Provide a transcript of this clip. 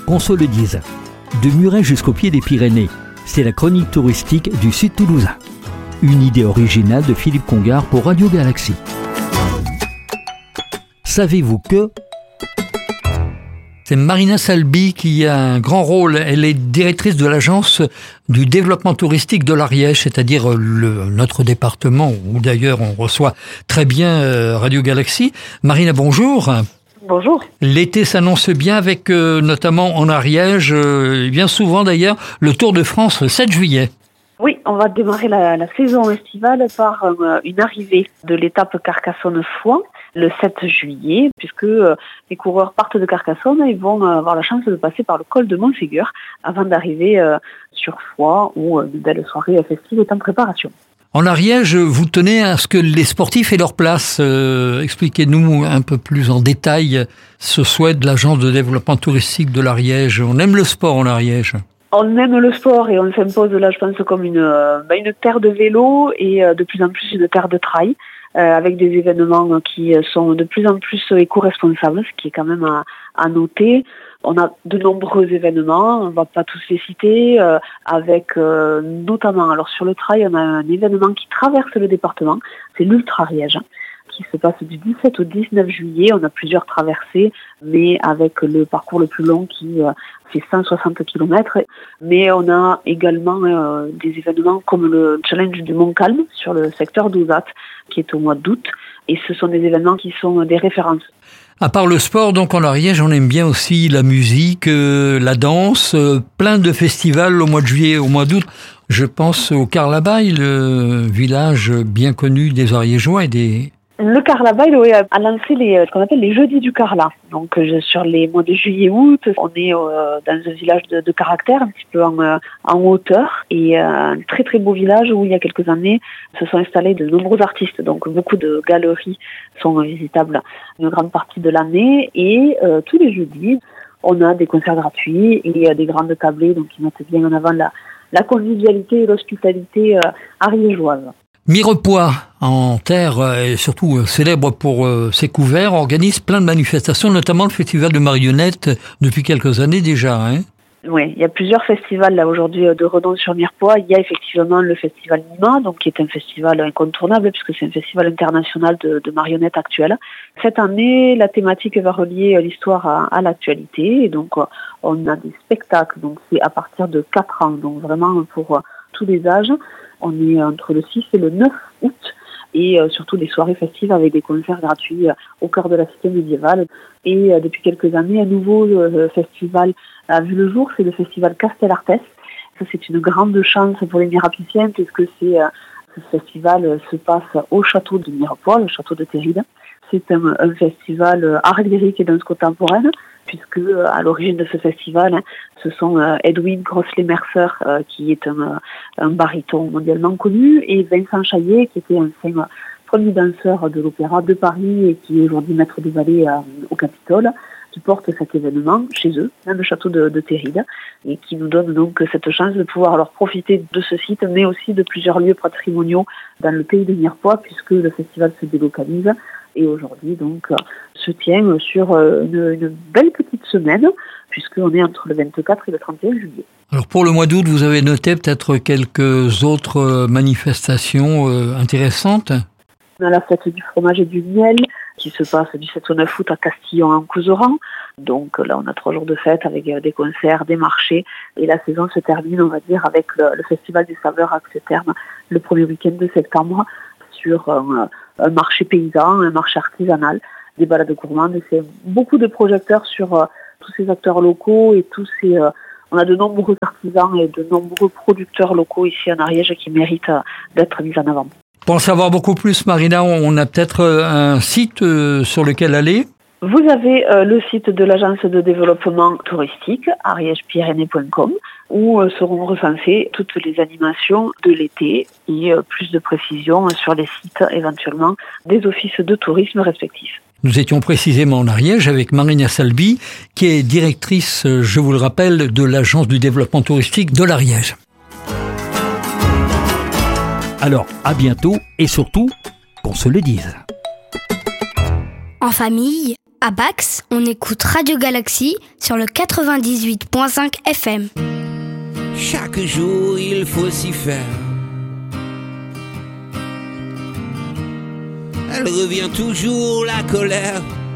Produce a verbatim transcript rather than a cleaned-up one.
qu'on se le dise. De Muret jusqu'au pied des Pyrénées, c'est la chronique touristique du Sud toulousain. Une idée originale de Philippe Congar pour Radio Galaxie. Savez-vous que... C'est Marina Salby qui a un grand rôle. Elle est directrice de l'agence du développement touristique de l'Ariège, c'est-à-dire le, notre département où d'ailleurs on reçoit très bien Radio Galaxie. Marina, bonjour. Bonjour. L'été s'annonce bien avec euh, notamment en Ariège, euh, bien souvent d'ailleurs, le Tour de France le sept juillet. Oui, on va démarrer la, la saison estivale par euh, une arrivée de l'étape Carcassonne-Foix le sept juillet, puisque euh, les coureurs partent de Carcassonne et vont euh, avoir la chance de passer par le col de Montségur avant d'arriver euh, sur Foix où euh, une belle soirée festive est en préparation. En Ariège, vous tenez à ce que les sportifs aient leur place. Euh, expliquez-nous un peu plus en détail ce souhait de l'agence de développement touristique de l'Ariège. On aime le sport en Ariège. On aime le sport et on s'impose là, je pense, comme une, euh, une terre de vélo et euh, de plus en plus une terre de trail, euh, avec des événements qui sont de plus en plus éco-responsables, ce qui est quand même à, à noter. On a de nombreux événements, on ne va pas tous les citer, euh, avec euh, notamment, alors sur le trail, on a un événement qui traverse le département, c'est l'Ultra Ariège, qui se passe du dix-sept au dix-neuf juillet. On a plusieurs traversées, mais avec le parcours le plus long qui euh, fait cent soixante kilomètres. Mais on a également euh, des événements comme le challenge du Mont Calme sur le secteur d'Ouzat, qui est au mois d'août. Et ce sont des événements qui sont des références. À part le sport, donc en Ariège, on aime bien aussi la musique, euh, la danse, euh, plein de festivals au mois de juillet, au mois d'août. Je pense au Carlabail, le village bien connu des Ariégeois et des... Le Carlabail oui, a lancé les, ce qu'on appelle les jeudis du Carla. Donc euh, sur les mois de juillet-août, on est euh, dans un village de, de caractère, un petit peu en, euh, en hauteur, et euh, un très très beau village où il y a quelques années se sont installés de nombreux artistes. Donc beaucoup de galeries sont visitables une grande partie de l'année, et euh, tous les jeudis, on a des concerts gratuits et euh, des grandes tablées donc qui mettent bien en avant la, la convivialité et l'hospitalité euh, ariégeoise. Mirepoix, en terre, et surtout célèbre pour ses couverts, organise plein de manifestations, notamment le festival de marionnettes depuis quelques années déjà. Hein. Oui, il y a plusieurs festivals là aujourd'hui de renom sur Mirepoix. Il y a effectivement le festival Nima, donc qui est un festival incontournable puisque c'est un festival international de, de marionnettes actuelles. Cette année, la thématique va relier l'histoire à, à l'actualité, et donc on a des spectacles. Donc c'est à partir de quatre ans, donc vraiment pour tous les âges. On est entre le six et le neuf août, et euh, surtout des soirées festives avec des concerts gratuits euh, au cœur de la cité médiévale. Et euh, depuis quelques années, un nouveau euh, festival a vu le jour, c'est le festival Castellartes. Ça, c'est une grande chance pour les Mirapiciens puisque c'est, euh, ce festival euh, se passe au château de Mirepoix, le château de Terride. C'est un, un festival euh, art lyrique et danse contemporaine, puisque euh, à l'origine de ce festival, hein, ce sont euh, Edwin Crossley-Mercer, euh, qui est un, euh, un baryton mondialement connu, et Vincent Chaillet, qui était un euh, premier danseur de l'Opéra de Paris et qui est aujourd'hui maître de ballet euh, au Capitole, qui porte cet événement chez eux, dans le château de, de Terride, et qui nous donne donc cette chance de pouvoir alors profiter de ce site, mais aussi de plusieurs lieux patrimoniaux dans le pays de Mirepoix, puisque le festival se délocalise. Et aujourd'hui, donc, se tient sur une, une belle petite semaine, puisqu'on est entre le vingt-quatre et le trente et un juillet. Alors pour le mois d'août, vous avez noté peut-être quelques autres manifestations euh, intéressantes. On a la fête du fromage et du miel, qui se passe du sept au neuf août à Castillon en Couseran. Donc là, on a trois jours de fête avec des concerts, des marchés. Et la saison se termine, on va dire, avec le, le Festival des Saveurs à Terme, le premier week-end de septembre, sur un, un marché paysan, un marché artisanal, des balades gourmandes. C'est beaucoup de projecteurs sur euh, tous ces acteurs locaux et tous ces... Euh, on a de nombreux artisans et de nombreux producteurs locaux ici en Ariège qui méritent euh, d'être mis en avant. Pour en savoir beaucoup plus, Marina, on a peut-être un site euh, sur lequel aller. Vous avez euh, le site de l'agence de développement touristique, ariège pyrénées point com, où euh, seront recensées toutes les animations de l'été et euh, plus de précisions sur les sites éventuellement des offices de tourisme respectifs. Nous étions précisément en Ariège avec Marina Salby, qui est directrice, je vous le rappelle, de l'agence du développement touristique de l'Ariège. Alors, à bientôt et surtout, qu'on se le dise. En famille, À Bax, on écoute Radio Galaxie sur le quatre-vingt-dix-huit point cinq F M. Chaque jour, il faut s'y faire. Elle revient toujours, la colère.